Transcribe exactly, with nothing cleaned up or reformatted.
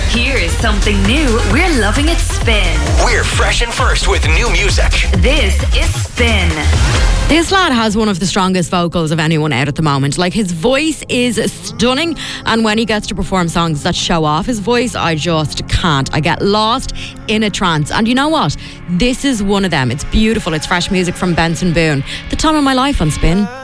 Here's something new. We're loving it Spin. We're fresh and first with new music. This is Spin. This lad has one of the strongest vocals of anyone out at the moment. Like, his voice is stunning, and when he gets to perform songs that show off his voice, I just can't. I get lost in a trance. And you know what? This is one of them. It's beautiful. It's fresh music from Benson Boone. The Time of My Life on Spin.